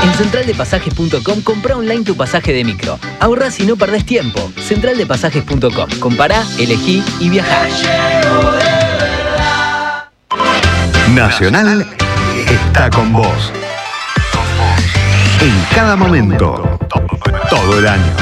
En centraldepasajes.com comprá online tu pasaje de micro. Ahorrás y no perdés tiempo. Centraldepasajes.com. Compará, elegí y viajá. Nacional está con vos. En cada momento. Todo el año.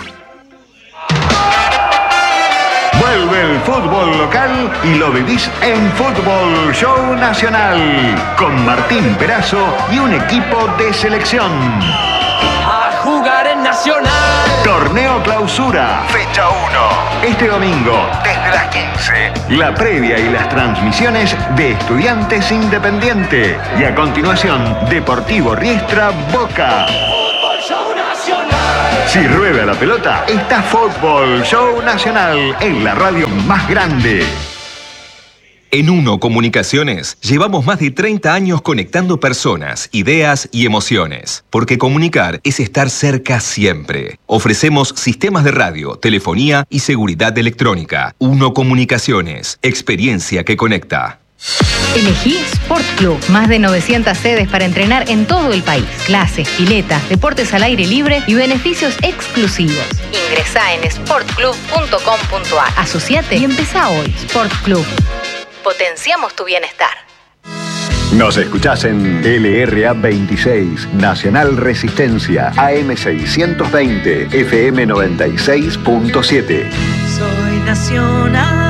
Vuelve el fútbol local y lo vivís en Fútbol Show Nacional. Con Martín Perazo y un equipo de selección. A jugar en Nacional. Torneo Clausura, fecha 1. Este domingo, desde las 15. La previa y las transmisiones de Estudiantes Independiente. Y a continuación, Deportivo Riestra Boca. Fútbol Show Nacional. Si rueda la pelota, está Fútbol Show Nacional en la radio más grande. En Uno Comunicaciones llevamos más de 30 años conectando personas, ideas y emociones. Porque comunicar es estar cerca siempre. Ofrecemos sistemas de radio, telefonía y seguridad electrónica. Uno Comunicaciones, experiencia que conecta. Elegí Sport Club. Más de 900 sedes para entrenar en todo el país. Clases, piletas, deportes al aire libre y beneficios exclusivos. Ingresá en sportclub.com.ar. Asociate y empezá hoy. Sport Club. Potenciamos tu bienestar. Nos escuchás en LRA 26, Nacional Resistencia, AM 620, FM 96.7. Soy Nacional.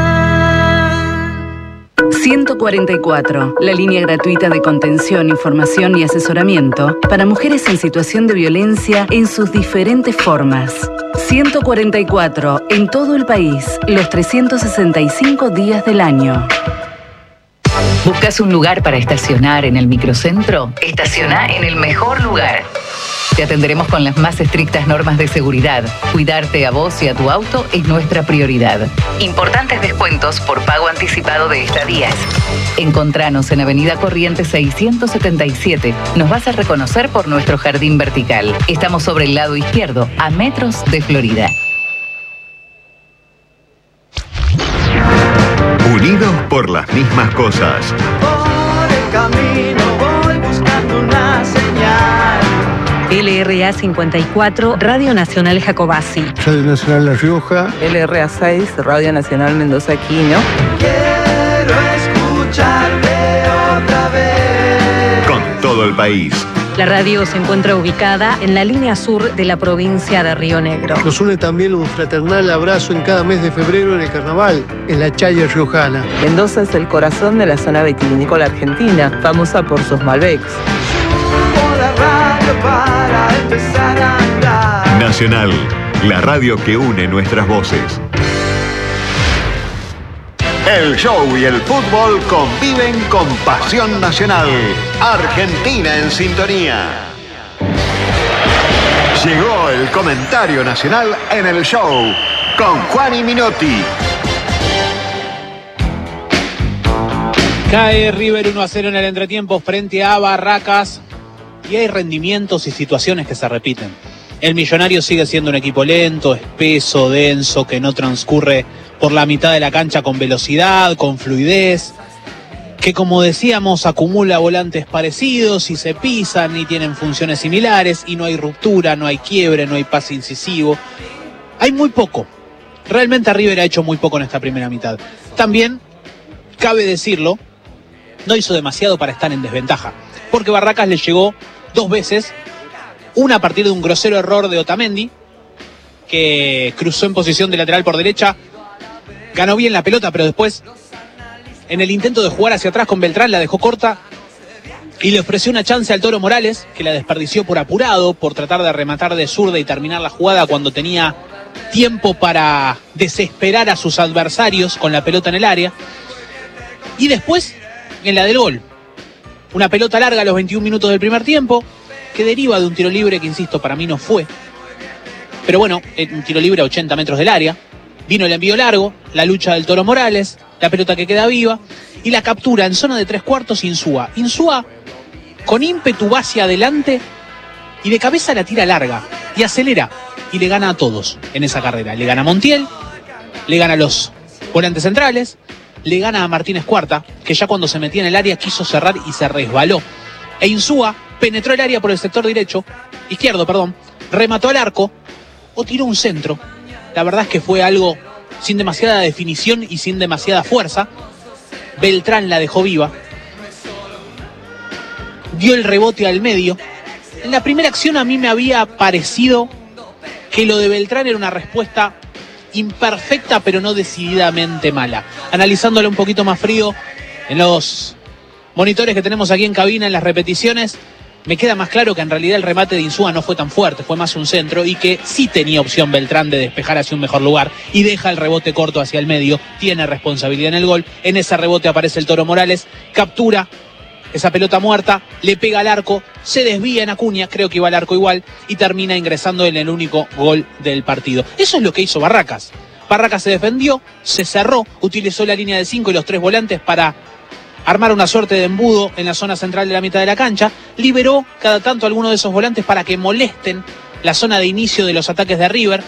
144, la línea gratuita de contención, información y asesoramiento para mujeres en situación de violencia en sus diferentes formas. 144, en todo el país, los 365 días del año. ¿Buscas un lugar para estacionar en el microcentro? Estaciona en el mejor lugar. Te atenderemos con las más estrictas normas de seguridad. Cuidarte a vos y a tu auto es nuestra prioridad. Importantes descuentos por pago anticipado de estadías. Encontranos en Avenida Corrientes 677. Nos vas a reconocer por nuestro jardín vertical. Estamos sobre el lado izquierdo, a metros de Florida. Unidos por las mismas cosas. Por el camino voy buscando una señal. LRA 54, Radio Nacional Jacobasi. Radio Nacional La Rioja. LRA 6, Radio Nacional Mendoza Aquino. Quiero escucharte otra vez. Con todo el país. La radio se encuentra ubicada en la línea sur de la provincia de Río Negro. Nos une también un fraternal abrazo en cada mes de febrero en el carnaval, en la Chaya Riojana. Mendoza es el corazón de la zona vitivinícola argentina, famosa por sus Malbecs. Para empezar a andar. Nacional, la radio que une nuestras voces. El show y el fútbol conviven con pasión nacional. Argentina en sintonía. Llegó el comentario nacional en el show con Juani Minotti. Cae River 1-0 en el entretiempo frente a Barracas. Y hay rendimientos y situaciones que se repiten. El Millonario sigue siendo un equipo lento, espeso, denso, que no transcurre por la mitad de la cancha con velocidad, con fluidez, que como decíamos acumula volantes parecidos y se pisan y tienen funciones similares y no hay ruptura, no hay quiebre, no hay pase incisivo. Hay muy poco. Realmente River ha hecho muy poco en esta primera mitad. También, cabe decirlo, no hizo demasiado para estar en desventaja, porque Barracas le llegó 2 veces, una a partir de un grosero error de Otamendi, que cruzó en posición de lateral por derecha, ganó bien la pelota, pero después, en el intento de jugar hacia atrás con Beltrán, la dejó corta y le ofreció una chance al Toro Morales, que la desperdició por apurado, por tratar de rematar de zurda y terminar la jugada cuando tenía tiempo para desesperar a sus adversarios con la pelota en el área. Y después, en la del gol, una pelota larga a los 21 minutos del primer tiempo, que deriva de un tiro libre que, insisto, para mí no fue. Pero bueno, un tiro libre a 80 metros del área. Vino el envío largo, la lucha del Toro Morales, la pelota que queda viva y la captura en zona de 3/4 Insúa. Insúa con ímpetu va hacia adelante y de cabeza la tira larga y acelera y le gana a todos en esa carrera. Le gana a Montiel, le gana a los volantes centrales, le gana a Martínez Cuarta, que ya cuando se metía en el área quiso cerrar y se resbaló. E Insúa penetró el área por el sector izquierdo, remató al arco o tiró un centro. La verdad es que fue algo sin demasiada definición y sin demasiada fuerza. Beltrán la dejó viva. Dio el rebote al medio. En la primera acción a mí me había parecido que lo de Beltrán era una respuesta imperfecta, pero no decididamente mala. Analizándolo un poquito más frío en los monitores que tenemos aquí en cabina, en las repeticiones, me queda más claro que en realidad el remate de Insúa no fue tan fuerte, fue más un centro, y que sí tenía opción Beltrán de despejar hacia un mejor lugar y deja el rebote corto hacia el medio, tiene responsabilidad en el gol. En ese rebote aparece el Toro Morales, captura esa pelota muerta, le pega al arco, se desvía en Acuña, creo que iba al arco igual, y termina ingresando en el único gol del partido. Eso es lo que hizo Barracas. Barracas se defendió, se cerró, utilizó la línea de 5 y los 3 volantes para armar una suerte de embudo en la zona central de la mitad de la cancha, liberó cada tanto a alguno de esos volantes para que molesten la zona de inicio de los ataques de River,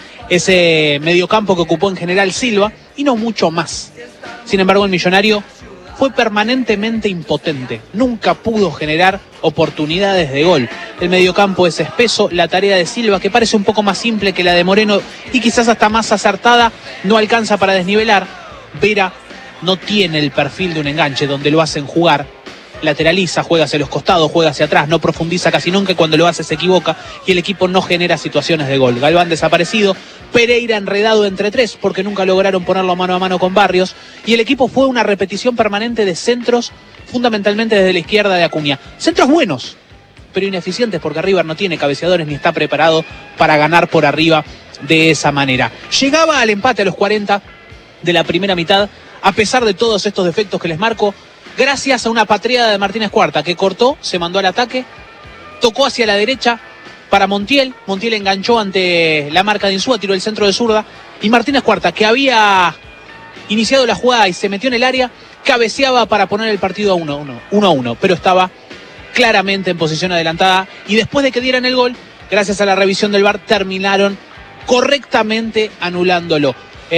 ese mediocampo que ocupó en general Silva, y no mucho más. Sin embargo, el Millonario fue permanentemente impotente, nunca pudo generar oportunidades de gol. El mediocampo es espeso, la tarea de Silva, que parece un poco más simple que la de Moreno y quizás hasta más acertada, no alcanza para desnivelar. Vera no tiene el perfil de un enganche donde lo hacen jugar, lateraliza, juega hacia los costados, juega hacia atrás, no profundiza casi nunca, y cuando lo hace se equivoca y el equipo no genera situaciones de gol. Galván desaparecido, Pereira enredado entre tres porque nunca lograron ponerlo mano a mano con Barrios, y el equipo fue una repetición permanente de centros, fundamentalmente desde la izquierda de Acuña. Centros buenos, pero ineficientes porque River no tiene cabeceadores ni está preparado para ganar por arriba de esa manera. Llegaba al empate a los 40 de la primera mitad, a pesar de todos estos defectos que les marco, gracias a una patriada de Martínez Cuarta que cortó, se mandó al ataque, tocó hacia la derecha para Montiel. Montiel enganchó ante la marca de Insúa, tiró el centro de zurda, y Martínez Cuarta, que había iniciado la jugada y se metió en el área, cabeceaba para poner el partido a 1-1, pero estaba claramente en posición adelantada, y después de que dieran el gol, gracias a la revisión del VAR, terminaron correctamente anulándolo.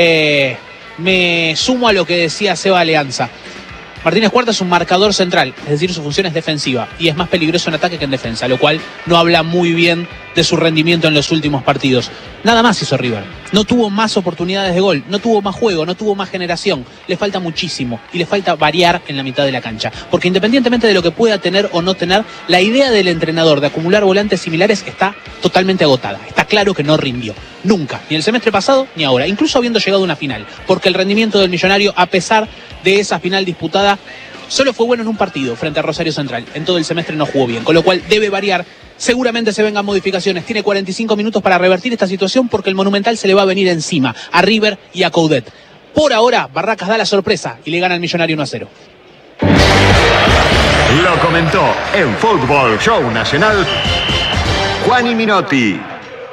Me sumo a lo que decía Seba Alianza. Martínez Cuarta es un marcador central, es decir, su función es defensiva, y es más peligroso en ataque que en defensa, lo cual no habla muy bien de su rendimiento en los últimos partidos. Nada más hizo River. No tuvo más oportunidades de gol, no tuvo más juego, no tuvo más generación. Le falta muchísimo y le falta variar en la mitad de la cancha. Porque independientemente de lo que pueda tener o no tener, la idea del entrenador de acumular volantes similares está totalmente agotada. Está claro que no rindió. Nunca. Ni el semestre pasado ni ahora. Incluso habiendo llegado a una final. Porque el rendimiento del Millonario, a pesar de esa final disputada, solo fue bueno en un partido frente a Rosario Central. En todo el semestre no jugó bien. Con lo cual debe variar. Seguramente se vengan modificaciones. Tiene 45 minutos para revertir esta situación porque el Monumental se le va a venir encima a River y a Coudet. Por ahora, Barracas da la sorpresa y le gana al Millonario 1-0. Lo comentó en Fútbol Show Nacional Juani Minotti.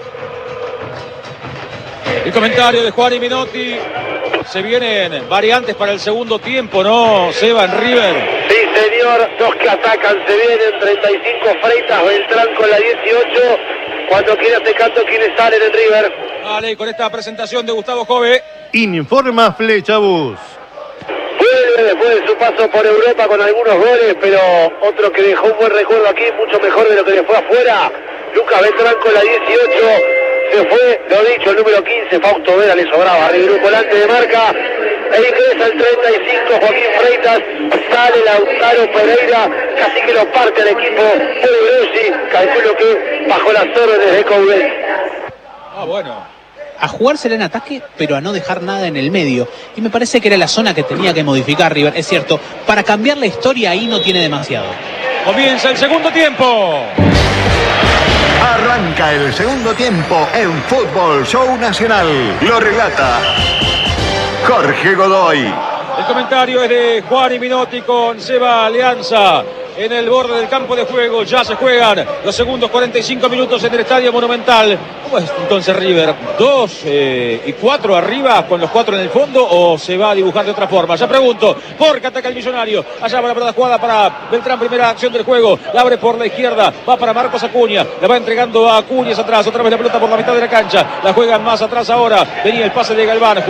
El comentario de Juani Minotti. Se vienen variantes para el segundo tiempo, ¿no? Seba en River. Sí, señor. Dos que atacan se vienen. 35 Freitas, Beltrán con la 18. Cuando quieras te canto quienes salen en River. Vale, con esta presentación de Gustavo Jove. Informa Flechabús. Vuelve después de su paso por Europa con algunos goles, pero otro que dejó un buen recuerdo aquí, mucho mejor de lo que le fue afuera. Lucas Beltrán con la 18. Se fue, lo dicho, el número 15, Fausto Vera le sobraba, River volante de marca, e ingresa el 35, Joaquín Freitas, sale Lautaro Pereira, casi que lo parte el equipo Grossi, calculo que bajo las órdenes de Coudet. Bueno. A jugársela en ataque, pero a no dejar nada en el medio. Y me parece que era la zona que tenía que modificar River, es cierto, para cambiar la historia ahí no tiene demasiado. Comienza el segundo tiempo. Arranca el segundo tiempo en Fútbol Show Nacional. Lo relata Jorge Godoy. El comentario es de Juani Minotti con Seba Alianza. En el borde del campo de juego ya se juegan los segundos 45 minutos en el Estadio Monumental. ¿Cómo es entonces River? ¿2 y 4 arriba con los 4 en el fondo o se va a dibujar de otra forma? Ya pregunto, porque ataca el Millonario. Allá va la pelota jugada para Beltrán, primera acción del juego. La abre por la izquierda, va para Marcos Acuña. La va entregando a Acuña atrás. Otra vez la pelota por la mitad de la cancha. La juegan más atrás ahora. Venía el pase de Galván,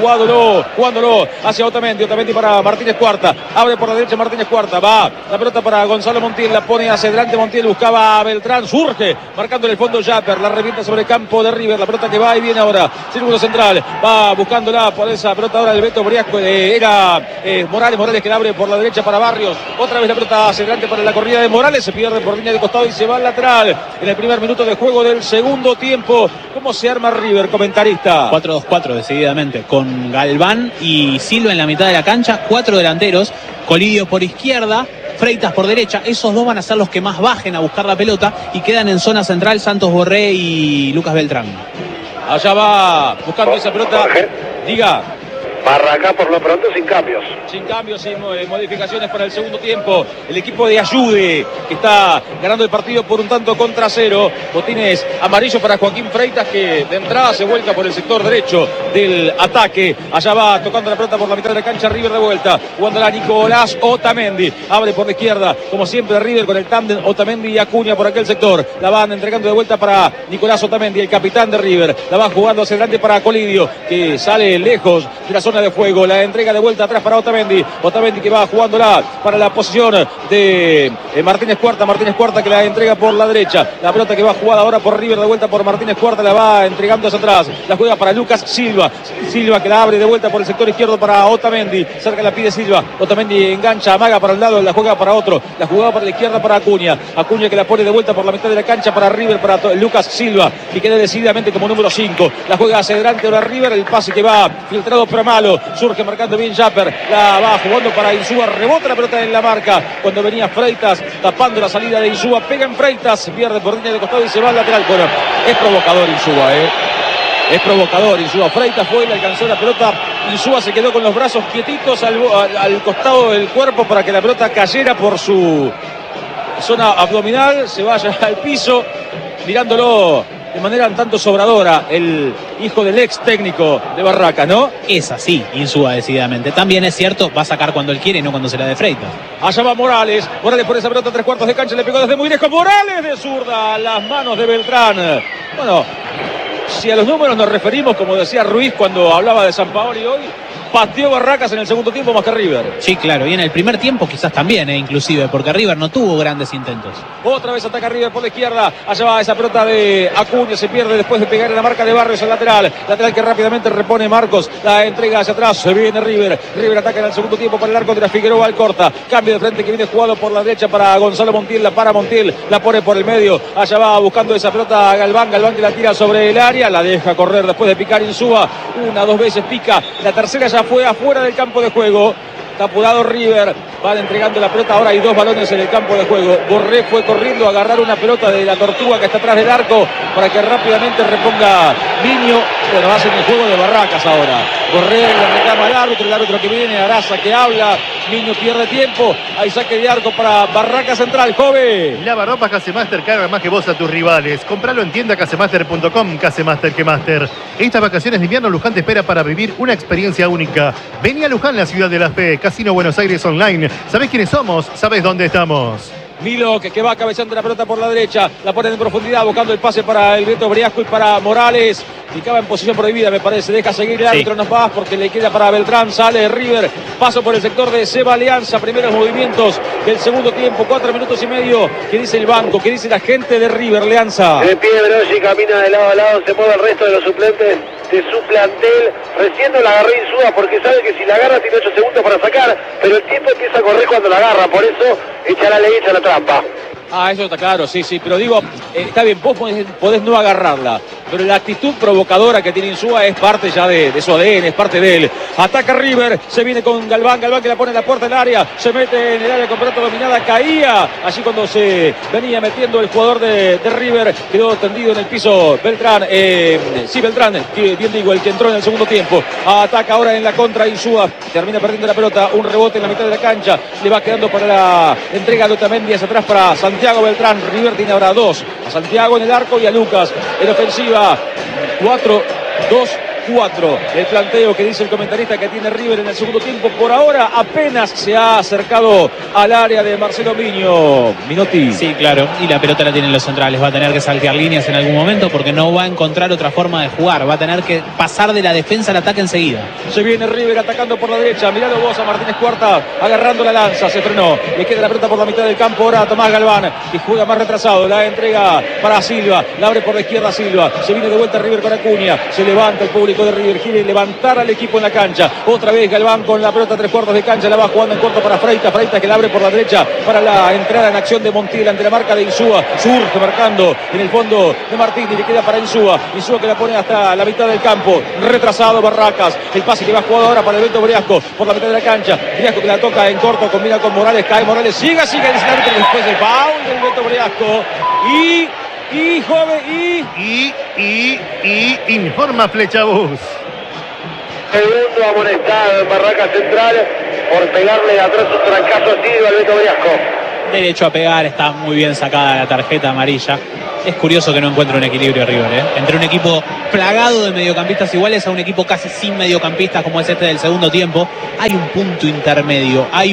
jugándolo hacia Otamendi. Otamendi para Martínez Cuarta. Abre por la derecha Martínez Cuarta. Va la pelota para Gonzalo Gonzalo Montiel, la pone hacia adelante. Montiel buscaba a Beltrán, surge, marcando en el fondo Japper, la revienta sobre el campo de River. La pelota que va y viene ahora. Círculo central, va buscándola por esa pelota ahora el Beto Briasco. Era Morales que la abre por la derecha para Barrios. Otra vez la pelota hacia adelante para la corrida de Morales. Se pierde por línea de costado y se va al lateral. En el primer minuto de juego del segundo tiempo. ¿Cómo se arma River, comentarista? 4-2-4 decididamente, con Galván y Silva en la mitad de la cancha, 4 delanteros, Colidio por izquierda, Freitas por derecha. Esos dos van a ser los que más bajen a buscar la pelota y quedan en zona central Santos Borré y Lucas Beltrán. Allá va buscando esa pelota. Diga. Barracás por lo pronto sin cambios. Sin cambios, sin modificaciones para el segundo tiempo. El equipo de Ayude, que está ganando el partido por un tanto contra 0. Botines amarillo para Joaquín Freitas, que de entrada se vuelca por el sector derecho del ataque. Allá va tocando la pelota por la mitad de la cancha. River de vuelta, jugándola Nicolás Otamendi. Abre por la izquierda, como siempre River con el tándem Otamendi y Acuña por aquel sector. La van entregando de vuelta para Nicolás Otamendi, el capitán de River. La va jugando hacia adelante para Colidio, que sale lejos de la zona de juego. La entrega de vuelta atrás para Otamendi. Otamendi que va jugándola para la posición de Martínez Cuarta que la entrega por la derecha. La pelota que va jugada ahora por River de vuelta por Martínez Cuarta, la va entregando hacia atrás. La juega para Lucas Silva. Silva que la abre de vuelta por el sector izquierdo para Otamendi. Cerca la pide Silva. Otamendi engancha, amaga para el lado, la juega para otro. La jugada para la izquierda para Acuña. Acuña que la pone de vuelta por la mitad de la cancha para River, para Lucas Silva, que queda decididamente como número 5. La juega hacia adelante ahora River. El pase que va filtrado pero malo. Surge marcando bien Japper. La va jugando para Insúa. Rebota la pelota en la marca. Cuando venía Freitas tapando la salida de Insúa. Pega en Freitas. Se pierde por línea de costado y se va al lateral. Bueno, es provocador Insúa, Es provocador Insúa. Freitas fue y le alcanzó la pelota. Insúa se quedó con los brazos quietitos al costado del cuerpo para que la pelota cayera por su zona abdominal. Se vaya al piso. Mirándolo de manera un tanto sobradora el hijo del ex técnico de Barracas, ¿no? Es así, Insúa decididamente. También es cierto, va a sacar cuando él quiere y no cuando se la dé Freitas. Allá va Morales por esa pelota, 3/4 de cancha, le pegó desde muy lejos. Morales de zurda a las manos de Beltrán. Bueno, si a los números nos referimos, como decía Ruiz cuando hablaba de Sampaoli hoy, pateó Barracas en el segundo tiempo más que River. Sí, claro, y en el primer tiempo quizás también, inclusive, porque River no tuvo grandes intentos. Otra vez ataca River por la izquierda. Allá va esa pelota de Acuña, se pierde después de pegar en la marca de Barrios al lateral. Lateral que rápidamente repone Marcos. La entrega hacia atrás, se viene River. River ataca en el segundo tiempo para el arco de la Figueroa al corta. Cambio de frente que viene jugado por la derecha para Gonzalo Montiel. La para Montiel, la pone por el medio. Allá va buscando esa pelota a Galván. Galván que la tira sobre el área. La deja correr después de picar Insúa. 2 veces pica. La tercera ya fue afuera del campo de juego. Está apurado River, van entregando la pelota, ahora hay 2 balones en el campo de juego. Borré fue corriendo a agarrar una pelota de la Tortuga que está atrás del arco para que rápidamente reponga Viño. Bueno, hacen el juego de Barracas ahora. Borré le reclama al árbitro, el árbitro que viene, Araza que habla, Viño pierde tiempo, hay saque de arco para Barracas Central. Jove. Lava ropa Casemaster, carga más que vos a tus rivales. Compralo en tienda casemaster.com, Casemaster que Master. Estas vacaciones de invierno Luján te espera para vivir una experiencia única. Vení a Luján, la ciudad de la fe. Casino Buenos Aires Online. ¿Sabés quiénes somos? ¿Sabés dónde estamos? Milo que va cabeceando la pelota por la derecha, la pone en profundidad buscando el pase para el Beto Briasco y para Morales. Ficaba en posición prohibida, me parece. Deja seguir el árbitro, no va porque le queda para Beltrán. Sale River, paso por el sector de Seba Alianza. Primeros movimientos del segundo tiempo, 4 minutos y medio. ¿Qué dice el banco? ¿Qué dice la gente de River, Alianza? El pie de Broggi camina de lado a lado, se mueve el resto de los suplentes de su plantel. Recién no la agarró Insúa porque sabe que si la agarra tiene 8 segundos para sacar, pero el tiempo empieza a correr cuando la agarra, por eso echa la ley, echa la trampa. Eso está claro, sí, pero digo, está bien, vos podés no agarrarla, pero la actitud provocadora que tiene Insúa es parte ya de su ADN, es parte de él. Ataca River, se viene con Galván que la pone en la puerta del área, se mete en el área con pelota dominada, caía, allí cuando se venía metiendo el jugador de River, quedó tendido en el piso Beltrán, Beltrán, bien digo, el que entró en el segundo tiempo. Ataca ahora en la contra Insúa, termina perdiendo la pelota, un rebote en la mitad de la cancha, le va quedando para la entrega de Otamendi hacia atrás para Santiago Beltrán. River tiene ahora 2, a Santiago en el arco y a Lucas en ofensiva. 4-2-4. 4. El planteo que dice el comentarista que tiene River en el segundo tiempo. Por ahora apenas se ha acercado al área de Marcelo Miño. Minotti. Sí, claro. Y la pelota la tienen los centrales. Va a tener que saltear líneas en algún momento porque no va a encontrar otra forma de jugar. Va a tener que pasar de la defensa al ataque enseguida. Se viene River atacando por la derecha. Miralo vos a Martínez Cuarta agarrando la lanza. Se frenó. Le queda la pelota por la mitad del campo. Ahora a Tomás Galván. Y juega más retrasado. La entrega para Silva. La abre por la izquierda Silva. Se viene de vuelta River con Acuña. Se levanta el público de River. Quiere levantar al equipo en la cancha. Otra vez Galván con la pelota a 3/4 de cancha. La va jugando en corto para Freitas. Freitas que la abre por la derecha para la entrada en acción de Montiel ante la marca de Insúa. Surge marcando en el fondo de Martín y le queda para Insúa. Insúa que la pone hasta la mitad del campo. Retrasado Barracas. El pase que va jugado ahora para el Beto Briasco por la mitad de la cancha. Briasco que la toca en corto. Combina con Morales. Cae Morales. Sigue el árbitro después del foul del Beto Briasco. Y informa Flechabús. Segundo amonestado en Barraca Central por pegarle de atrás un trancazo así al Beto Briasco. Derecho a pegar, está muy bien sacada la tarjeta amarilla. Es curioso que no encuentre un equilibrio River, entre un equipo plagado de mediocampistas iguales a un equipo casi sin mediocampistas como es este del segundo tiempo. Hay un punto intermedio, hay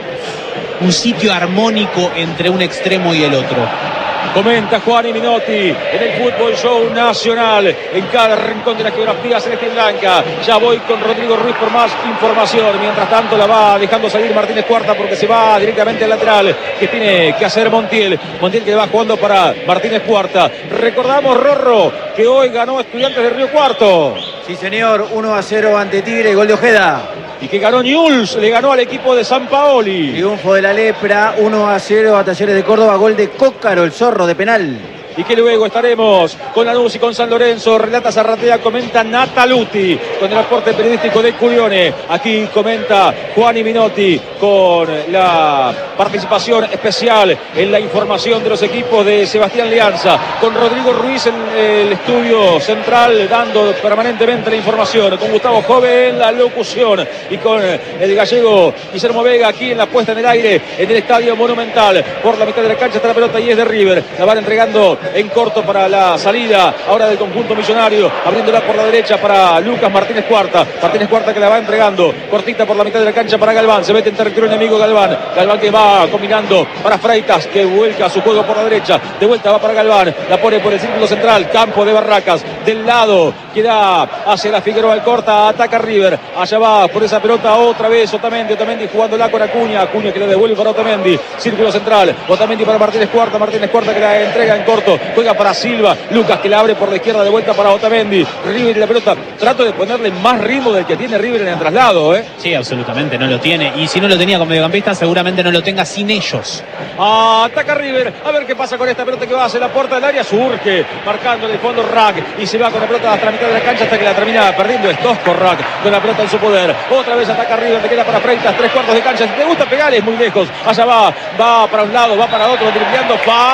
un sitio armónico entre un extremo y el otro. Comenta Juan Minotti en el Fútbol Show Nacional, en cada rincón de la geografía celeste y blanca. Ya voy con Rodrigo Ruiz por más información. Mientras tanto la va dejando salir Martínez Cuarta porque se va directamente al lateral que tiene que hacer Montiel. Montiel que va jugando para Martínez Cuarta. Recordamos, Rorro, que hoy ganó Estudiantes de Río Cuarto. Sí, señor, 1-0 ante Tigre, gol de Ojeda. Y que ganó Newell's, le ganó al equipo de San Paoli. Triunfo de la Lepra, 1-0 a Talleres de Córdoba, gol de Cócaro, el zorro de penal. Y que luego estaremos con Lanús y con San Lorenzo. Relata Zarratea, comenta Nataluti con el aporte periodístico de Curione. Aquí comenta Juan Minotti con la participación especial en la información de los equipos de Sebastián Lianza. Con Rodrigo Ruiz en el estudio central dando permanentemente la información. Con Gustavo Jove en la locución. Y con el gallego Guillermo Vega aquí en la puesta en el aire en el Estadio Monumental. Por la mitad de la cancha está la pelota y es de River. La van entregando en corto para la salida ahora del conjunto millonario, abriéndola por la derecha para Lucas Martínez Cuarta. Martínez Cuarta que la va entregando cortita por la mitad de la cancha para Galván. Se mete en territorio enemigo Galván. Galván que va combinando para Freitas, que vuelca su juego por la derecha. De vuelta va para Galván. La pone por el círculo central. Campo de Barracas. Del lado que da hacia la Figueroa el corta. Ataca River. Allá va por esa pelota otra vez Otamendi. Otamendi jugándola con Acuña. Acuña que la devuelve para Otamendi. Círculo central. Otamendi para Martínez Cuarta. Martínez Cuarta que la entrega en corto. Juega para Silva. Lucas que la abre por la izquierda de vuelta para Otamendi. River y la pelota. Trato de ponerle más ritmo del que tiene River en el traslado. Sí, absolutamente no lo tiene. Y si no lo tenía con mediocampista, seguramente no lo tenga sin ellos. Ataca River. A ver qué pasa con esta pelota que va hacia la puerta del área. Surge. Marcando en el fondo Rack. Y se va con la pelota hasta la mitad de la cancha hasta que la termina perdiendo. Es tosco Rack con la pelota en su poder. Otra vez ataca River. Le queda para Freitas. 3/4 de cancha. Si te gusta pegar es muy lejos. Allá va. Va para un lado. Va para otro. Dribleando.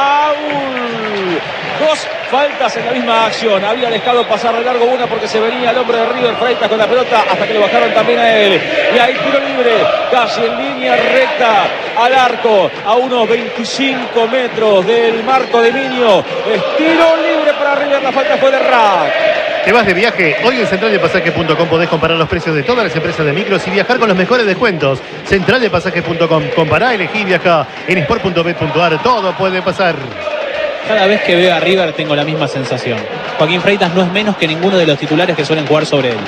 Foul. Dos faltas en la misma acción. Había dejado pasar de largo una porque se venía el hombre de River Freitas con la pelota hasta que lo bajaron también a él. Y ahí tiro libre, casi en línea recta al arco, a unos 25 metros del marco de Miño. Es tiro libre para River, la falta fue de Rack. ¿Te vas de viaje? Hoy en centraldepasaje.com podés comparar los precios de todas las empresas de micros y viajar con los mejores descuentos. Centraldepasaje.com, compará, elegí, viaja en sport.bet.ar. Todo puede pasar. Cada vez que veo a River tengo la misma sensación. Joaquín Freitas no es menos que ninguno de los titulares que suelen jugar sobre él.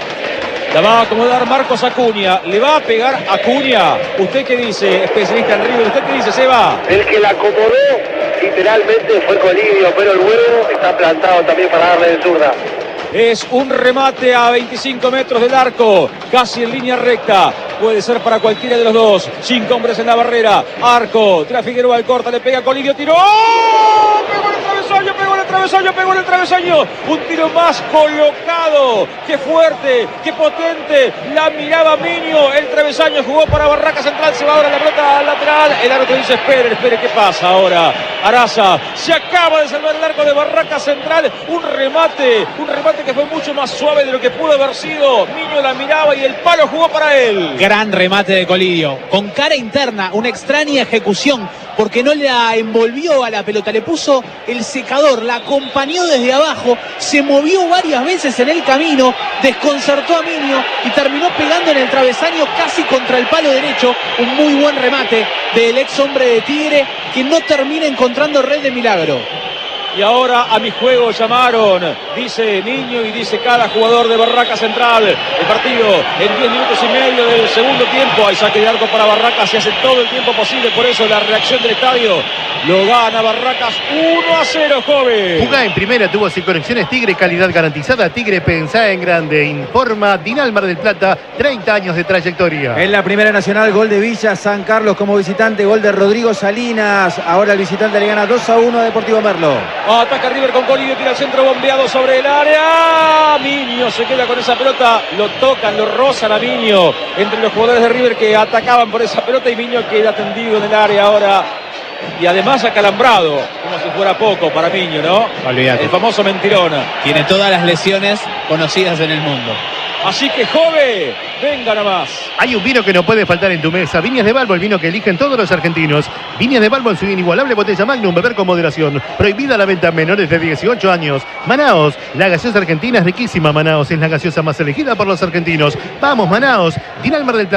La va a acomodar Marcos Acuña. ¿Le va a pegar Acuña? ¿Usted qué dice, especialista en River? ¿Usted qué dice, Seba? El que la acomodó literalmente fue Colidio, pero el huevo está plantado también para darle de zurda. Es un remate a 25 metros del arco, casi en línea recta. Puede ser para cualquiera de los dos. 5 hombres en la barrera. Arco, tira Figueroa al corta, le pega Colidio, tiró. Pegó en el travesaño, pegó en el travesaño, pegó en el travesaño. Un tiro más colocado. Qué fuerte, qué potente. La miraba Miño. El travesaño jugó para Barraca Central. Se va ahora la pelota al lateral. El árbitro dice, espere, ¿qué pasa ahora? Araza se acaba de salvar el arco de Barraca Central. Un remate que fue mucho más suave de lo que pudo haber sido. Miño la miraba y el palo jugó para él. Gran remate de Colidio. Con cara interna, una extraña ejecución, porque no la envolvió a la pelota, le puso el secador, la acompañó desde de abajo, se movió varias veces en el camino, desconcertó a Miño y terminó pegando en el travesaño casi contra el palo derecho. Un muy buen remate del ex hombre de Tigre, que no termina encontrando red de milagro. Y ahora a mi juego llamaron, dice Niño y dice cada jugador de Barracas Central. El partido en 10 minutos y medio del segundo tiempo. Hay saque de arco para Barracas, se hace todo el tiempo posible. Por eso la reacción del estadio lo gana Barracas 1-0, joven. Jugá en primera, tuvo sin conexiones Tigre, calidad garantizada. Tigre, pensá en grande. Informa Dinal Mar del Plata, 30 años de trayectoria. En la Primera Nacional, gol de Villa San Carlos como visitante, gol de Rodrigo Salinas. Ahora el visitante le gana 2-1 a Deportivo Merlo. Ataca River con Colidio, tira el centro bombeado sobre el área. Miño se queda con esa pelota, lo tocan, lo rozan a Miño entre los jugadores de River que atacaban por esa pelota y Miño queda tendido en el área ahora. Y además acalambrado, como si fuera poco para Miño, ¿no? Olvídate. El famoso mentirón. Tiene todas las lesiones conocidas en el mundo. Así que, joven, venga nomás. Hay un vino que no puede faltar en tu mesa. Viñas de Balbo, el vino que eligen todos los argentinos. Viñas de Balbo en su inigualable botella Magnum, beber con moderación. Prohibida la venta a menores de 18 años. Manaos, la gaseosa argentina es riquísima. Manaos es la gaseosa más elegida por los argentinos. Vamos, Manaos. Dinal Mar del Plata.